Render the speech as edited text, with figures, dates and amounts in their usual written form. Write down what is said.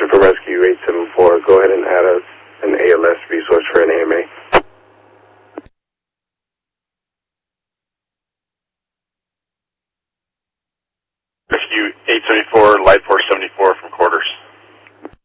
Center for Rescue 874. Go ahead and add an ALS resource for an AMA. Rescue 874, Light Force